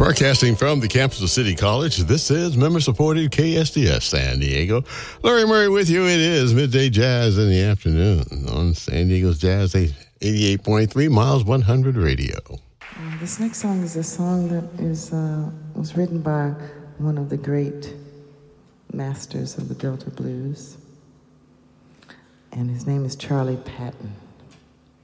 Broadcasting from the campus of City College, this is member-supported KSDS San Diego. Larry Murray with you. It is Midday Jazz in the afternoon on San Diego's Jazz 88.3 Miles 100 Radio. This next song is a song that was written by one of the great masters of the Delta Blues, and his name is Charlie Patton.